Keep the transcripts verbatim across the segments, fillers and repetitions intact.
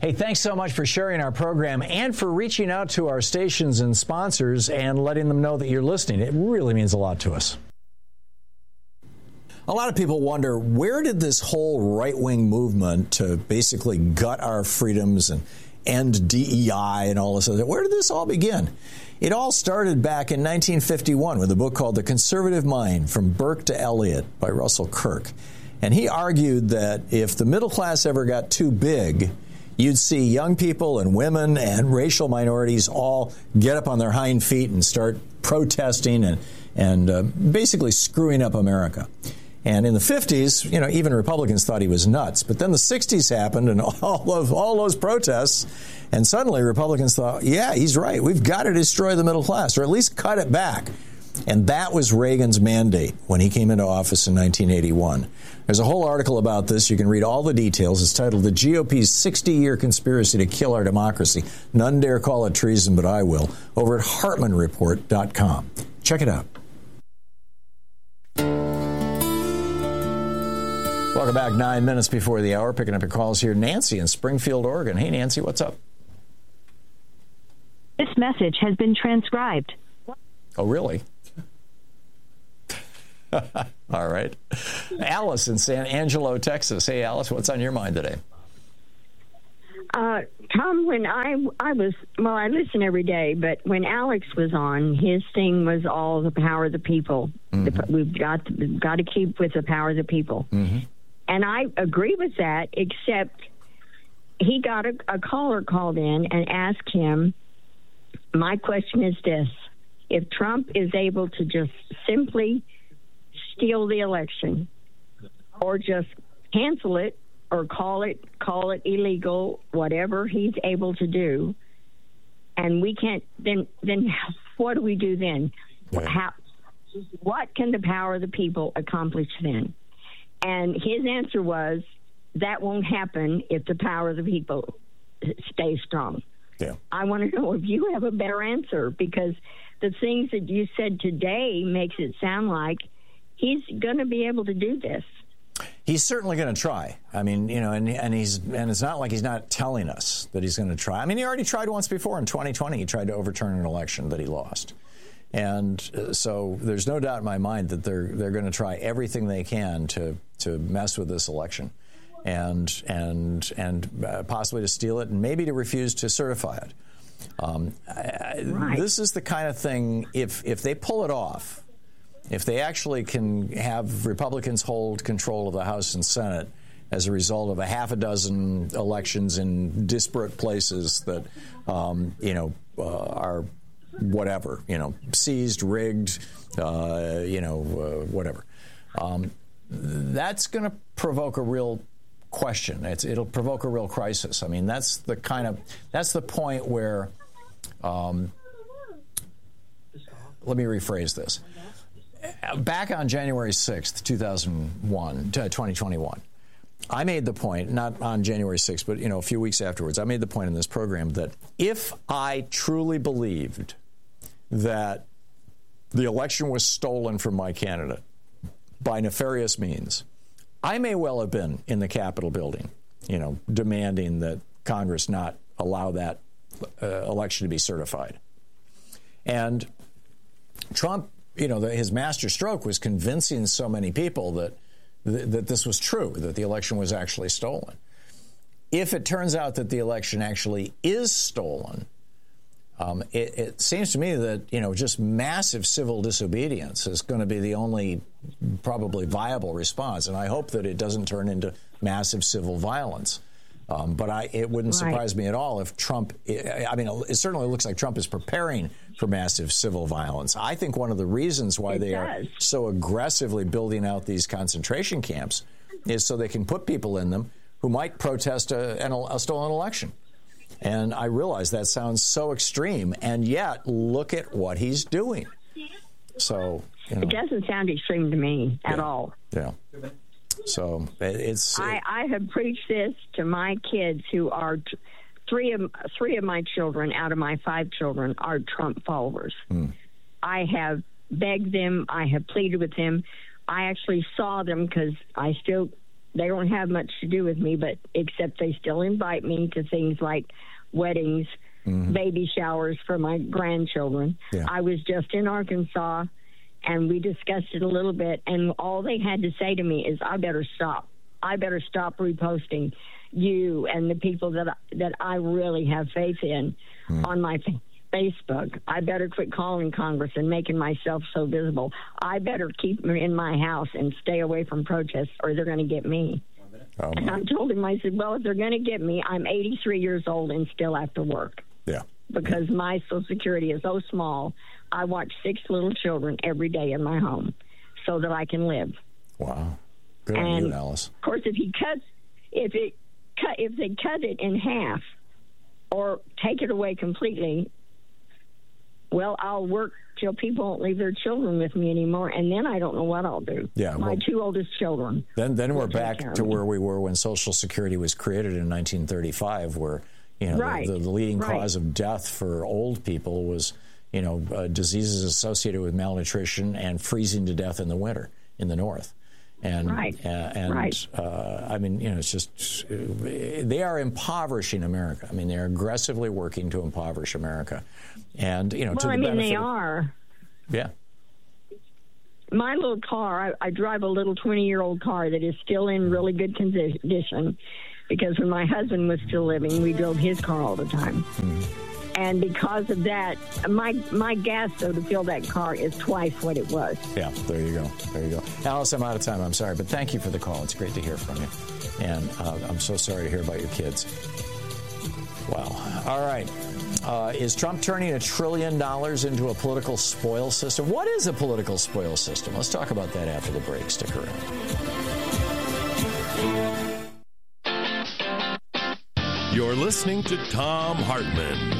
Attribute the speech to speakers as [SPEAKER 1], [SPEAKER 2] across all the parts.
[SPEAKER 1] Hey, thanks so much for sharing our program and for reaching out to our stations and sponsors and letting them know that you're listening. It really means a lot to us. A lot of people wonder, where did this whole right-wing movement to basically gut our freedoms and end D E I and all this other, where did this all begin? It all started back in nineteen fifty-one with a book called The Conservative Mind, From Burke to Eliot by Russell Kirk. And he argued that if the middle class ever got too big, you'd see young people and women and racial minorities all get up on their hind feet and start protesting and, and uh, basically screwing up America. And in the fifties, you know, even Republicans thought he was nuts. But then the sixties happened and all of all those protests, and suddenly Republicans thought, yeah, he's right. We've got to destroy the middle class, or at least cut it back. And that was Reagan's mandate when he came into office in nineteen eighty-one. There's a whole article about this. You can read all the details. It's titled The G O P's sixty-year Conspiracy to Kill Our Democracy. None dare call it treason, but I will. Over at Hartman Report dot com. Check it out. Welcome back. Nine minutes before the hour. Picking up your calls here. Nancy in Springfield, Oregon. Hey, Nancy, what's up?
[SPEAKER 2] This message has been transcribed.
[SPEAKER 1] Oh, really? All right. Alice in San Angelo, Texas. Hey, Alice, what's on your mind today?
[SPEAKER 3] Uh, Tom, when I, I was, well, I listen every day, but when Alex was on, his thing was all the power of the people. Mm-hmm. The, we've got to, we've got to keep with the power of the people. Mm-hmm. And I agree with that, except he got a, a caller called in and asked him, my question is this: if Trump is able to just simply steal the election or just cancel it or call it call it illegal, whatever he's able to do, and we can't, then then what do we do then? Yeah. How, what can the power of the people accomplish then? And his answer was, that won't happen if the power of the people stays strong.
[SPEAKER 1] Yeah.
[SPEAKER 3] I want to know if you have a better answer, because the things that you said today makes it sound like he's going to be able to do this.
[SPEAKER 1] He's certainly going to try. I mean, you know, and and he's and it's not like he's not telling us that he's going to try. I mean, he already tried once before in twenty twenty. He tried to overturn an election that he lost. And uh, so there's no doubt in my mind that they're they're going to try everything they can to to mess with this election, and and and uh, possibly to steal it, and maybe to refuse to certify it. Um, I,
[SPEAKER 3] right.
[SPEAKER 1] This is the kind of thing. If if they pull it off, if they actually can have Republicans hold control of the House and Senate as a result of a half a dozen elections in disparate places that um, you know uh, are. Whatever, you know, seized, rigged, uh, you know, uh, whatever. Um, that's going to provoke a real question. It's, it'll provoke a real crisis. I mean, that's the kind of, that's the point where, um, let me rephrase this. Back on January sixth, two thousand one, twenty twenty-one, I made the point, not on January sixth, but, you know, a few weeks afterwards, I made the point in this program that if I truly believed that the election was stolen from my candidate by nefarious means, I may well have been in the Capitol building, you know, demanding that Congress not allow that uh, election to be certified. And Trump, you know, the, his master stroke was convincing so many people that that this was true, that the election was actually stolen. If it turns out that the election actually is stolen, um, it, it seems to me that, you know, just massive civil disobedience is going to be the only probably viable response. And I hope that it doesn't turn into massive civil violence. Um, but I, it wouldn't
[SPEAKER 3] right.
[SPEAKER 1] surprise me at all if Trump, I mean, it certainly looks like Trump is preparing for massive civil violence. I think one of the reasons why
[SPEAKER 3] it
[SPEAKER 1] they
[SPEAKER 3] does.
[SPEAKER 1] are so aggressively building out these concentration camps is so they can put people in them who might protest a, a stolen election. And I realize that sounds so extreme, and yet look at what he's doing. So, you know,
[SPEAKER 3] it doesn't sound extreme to me at
[SPEAKER 1] yeah,
[SPEAKER 3] all.
[SPEAKER 1] Yeah. So it's.
[SPEAKER 3] I, I have preached this to my kids, who are t- three of three of my children out of my five children are Trump followers. Hmm. I have begged them. I have pleaded with them. I actually saw them because I still they don't have much to do with me, but except they still invite me to things like weddings, mm-hmm. baby showers for my grandchildren. Yeah. I was just in Arkansas, and we discussed it a little bit, and all they had to say to me is, I better stop. I better stop reposting you and the people that I, that I really have faith in mm. on my Facebook. I better quit calling Congress and making myself so visible. I better keep them in my house and stay away from protests, or they're going to get me. Oh, and I told him, I said, well, if they're going to get me, I'm eighty-three years old and still have to work.
[SPEAKER 1] Yeah.
[SPEAKER 3] Because my Social Security is so small, I watch six little children every day in my home so that I can live.
[SPEAKER 1] Wow. Good
[SPEAKER 3] and
[SPEAKER 1] on you, Alice.
[SPEAKER 3] Of course, if he cuts, if it cut, if they cut it in half or take it away completely, well, I'll work till people won't leave their children with me anymore, and then I don't know what I'll do.
[SPEAKER 1] Yeah,
[SPEAKER 3] my
[SPEAKER 1] well,
[SPEAKER 3] two oldest children.
[SPEAKER 1] Then, then we're back to where we were when Social Security was created in nineteen thirty-five, where you know
[SPEAKER 3] right.
[SPEAKER 1] the, the leading
[SPEAKER 3] right.
[SPEAKER 1] cause of death for old people was you know uh, diseases associated with malnutrition and freezing to death in the winter in the north. And
[SPEAKER 3] right.
[SPEAKER 1] uh, and
[SPEAKER 3] right.
[SPEAKER 1] Uh, I mean, you know, it's just uh, they are impoverishing America. I mean, they're aggressively working to impoverish America, and you know,
[SPEAKER 3] well,
[SPEAKER 1] to the
[SPEAKER 3] I mean,
[SPEAKER 1] benefit
[SPEAKER 3] they
[SPEAKER 1] of,
[SPEAKER 3] are.
[SPEAKER 1] Yeah.
[SPEAKER 3] My little car, I, I drive a little twenty-year-old car that is still in really good condition, because when my husband was still living, we drove his car all the time. Mm-hmm. And because of that, my my gas, though, to fill that car is twice what it was.
[SPEAKER 1] Yeah, there you go. There you go. Alice, I'm out of time. I'm sorry, but thank you for the call. It's great to hear from you. And uh, I'm so sorry to hear about your kids. Wow. All right. Uh, is Trump turning a trillion dollars into a political spoil system? What is a political spoil system? Let's talk about that after the break. Stick around.
[SPEAKER 4] You're listening to Thom Hartmann.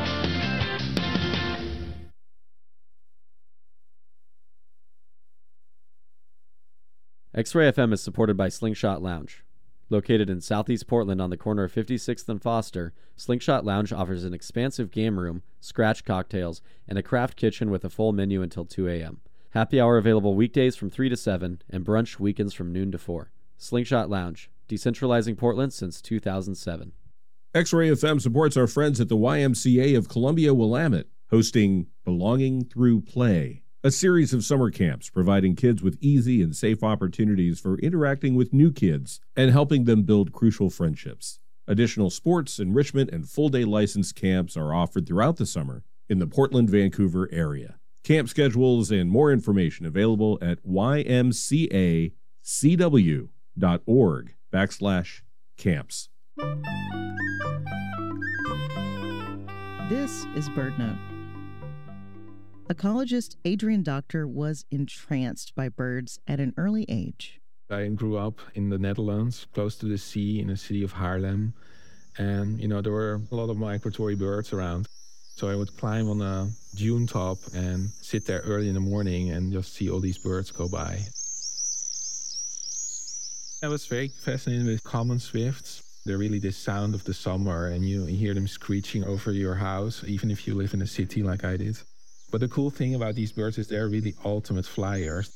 [SPEAKER 5] X-Ray F M is supported by Slingshot Lounge. Located in southeast Portland on the corner of fifty-sixth and Foster, Slingshot Lounge offers an expansive game room, scratch cocktails, and a craft kitchen with a full menu until two a.m. Happy hour available weekdays from three to seven, and brunch weekends from noon to four. Slingshot Lounge, decentralizing Portland since two thousand seven.
[SPEAKER 6] X-Ray F M supports our friends at the Y M C A of Columbia Willamette, hosting Belonging Through Play, a series of summer camps providing kids with easy and safe opportunities for interacting with new kids and helping them build crucial friendships. Additional sports, enrichment, and full-day licensed camps are offered throughout the summer in the Portland-Vancouver area. Camp schedules and more information available at ymcacw.org backslash camps.
[SPEAKER 7] This is BirdNote. Ecologist Adrian Doctor was entranced by birds at an early age.
[SPEAKER 8] I grew up in the Netherlands, close to the sea, in the city of Haarlem. And, you know, there were a lot of migratory birds around. So I would climb on a dune top and sit there early in the morning and just see all these birds go by. I was very fascinated with common swifts. They're really the sound of the summer, and you hear them screeching over your house, even if you live in a city like I did. But the cool thing about these birds is they're really ultimate flyers.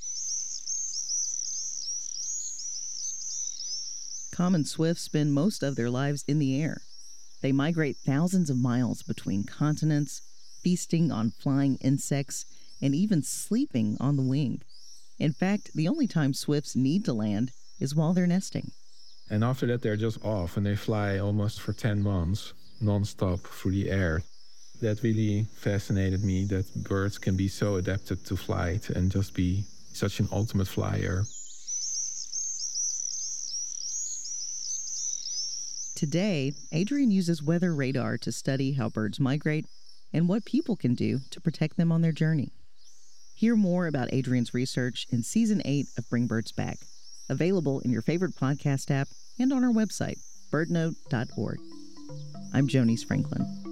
[SPEAKER 7] Common swifts spend most of their lives in the air. They migrate thousands of miles between continents, feasting on flying insects, and even sleeping on the wing. In fact, the only time swifts need to land is while they're nesting.
[SPEAKER 8] And after that, they're just off, and they fly almost for ten months, non-stop through the air. That really fascinated me, that birds can be so adapted to flight and just be such an ultimate flyer.
[SPEAKER 7] Today, Adrian uses weather radar to study how birds migrate and what people can do to protect them on their journey. Hear more about Adrian's research in Season eight of Bring Birds Back, available in your favorite podcast app and on our website, bird note dot org. I'm Jonice Franklin.